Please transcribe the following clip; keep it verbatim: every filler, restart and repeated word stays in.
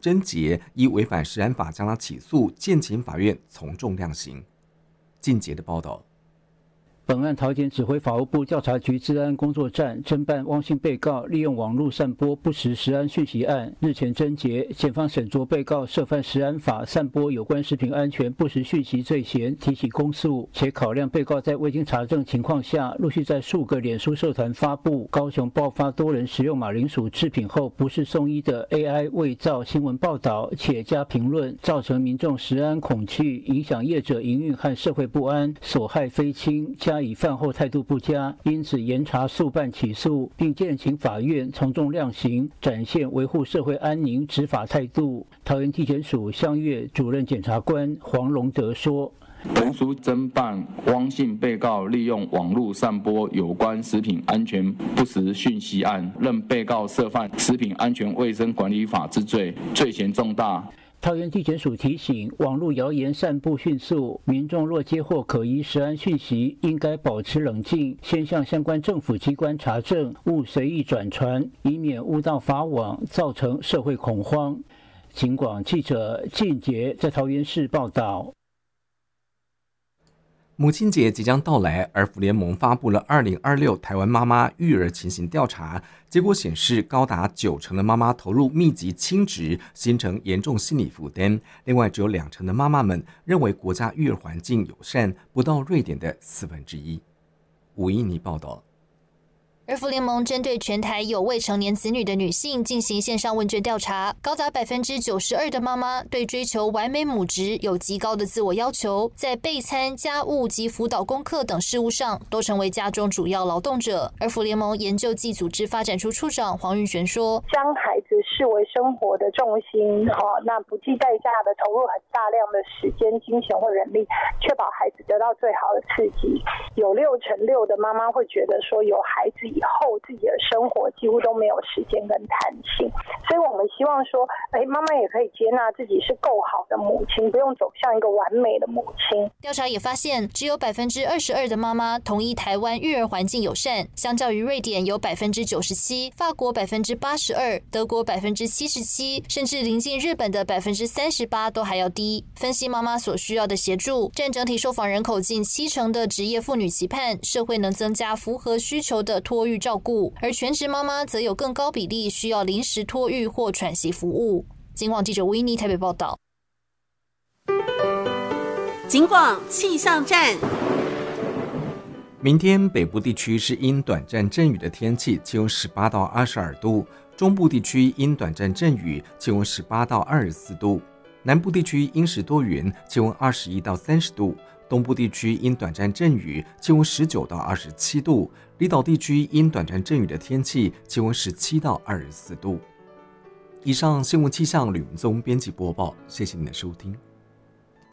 贞洁依违反食安法将他起诉，建请法院从重量刑。靳杰的报道。 本案桃检指挥法务部调查局治安工作站侦办汪姓被告利用网络散播不实食安讯息案，日前侦结，检方审酌被告涉犯食安法散播有关食品安全不实讯息罪嫌，提起公诉，且考量被告在未经查证情况下，陆续在数个脸书社团发布高雄爆发多人食用马铃薯制品后不是送医的 A I 伪造新闻报道，且加评论，造成民众食安恐惧，影响业者营运和社会不安，所害非轻，加以犯后态度不佳，因此严查速办起诉，并建请法院从重量刑，展现维护社会安宁执法态度。桃园地检署相越主任检察官黄荣德说。 本署侦办汪姓被告利用网络散播有关食品安全不实讯息案，认被告涉犯食品安全卫生管理法之罪，罪嫌重大。 桃园地检署提醒，网络谣言散布迅速，民众若接获可疑食安讯息，应该保持冷静，先向相关政府机关查证，勿随意转传，以免误导法网，造成社会恐慌。警广记者靳杰在桃园市报道。 母亲节即将到来，儿福联盟发布了二零二六台湾妈妈育儿情形调查，结果显示，高达九成的妈妈投入密集亲职，形成严重心理负担。另外，只有两成的妈妈们认为国家育儿环境友善，不到瑞典的四分之一。吴依妮报道。 儿福联盟针对全台有未成年子女的女性进行线上问卷调查，高达百分之九十二的妈妈对追求完美母职有极高的自我要求，在备餐、家务及辅导功课等事务上都成为家中主要劳动者。儿福联盟研究暨组织发展处处长黄运璇说：“ 将孩子视为生活的重心，哦，那不计代价的投入很大量的时间、金钱或人力，确保孩子得到最好的刺激。有六成六的妈妈会觉得说，有孩子以后自己的生活几乎都没有时间跟弹性，所以我们希望说，哎，妈妈也可以接纳自己是够好的母亲，不用走向一个完美的母亲。” 调查也发现，只有百分之二十二的妈妈同意台湾育儿环境友善，相较于瑞典有百分之九十七，法国百分之八十二，德国百分之七十七，甚至邻近日本的百分之三十八都还要低。分析妈妈所需要的协助，占整体受访人口近七成的职业妇女期盼社会能增加符合需求的托育照顾，而全职妈妈则有更高比例需要临时托育或喘息服务。警广记者维尼台北报道。 警广气象站。 明天北部地区是因短暂阵雨的天气，气温十八到二十二度；中部地区因短暂阵雨，气温十八到二十四度；南部地区阴时多云，气温二十一到三十度；东部地区因短暂阵雨，气温十九到二十七度；离岛地区因短暂阵雨的天气，气温十七到二十四度。以上新闻气象吕文宗编辑播报，谢谢您的收听。